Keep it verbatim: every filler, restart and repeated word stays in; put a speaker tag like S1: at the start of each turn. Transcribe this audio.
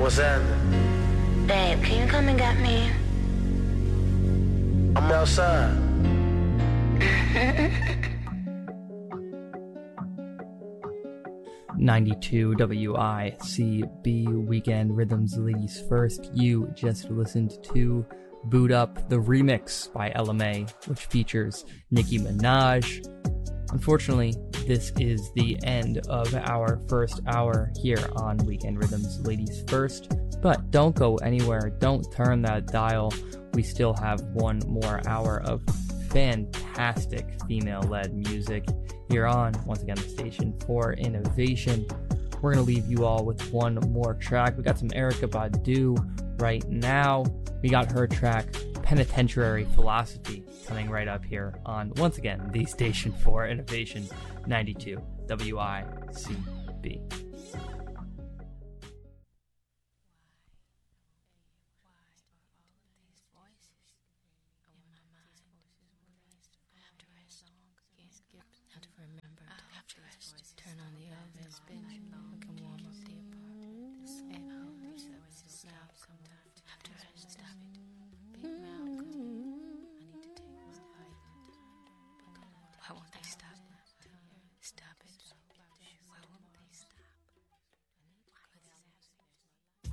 S1: What's happening?
S2: Babe, can you come and get me?
S1: I'm outside.
S3: ninety-two W I C B Weekend Rhythms Ladies First. You just listened to Boot Up, the remix by Ella Mai, which features Nicki Minaj. Unfortunately, this is the end of our first hour here on Weekend Rhythms Ladies First, but don't go anywhere. Don't turn that dial. We still have one more hour of fantastic female-led music here on, once again, the station for innovation. We're going to leave you all with one more track. We got some Erykah Badu right now. We got her track, Penitentiary Philosophy, coming right up here on, once again, the station for innovation, ninety-two W I C B.
S4: Turn on the oven, spin it, we can warm up the apartment. This and all these services stop sometimes. After I stop it, big mouth, I need to take this fight. I won't they stop?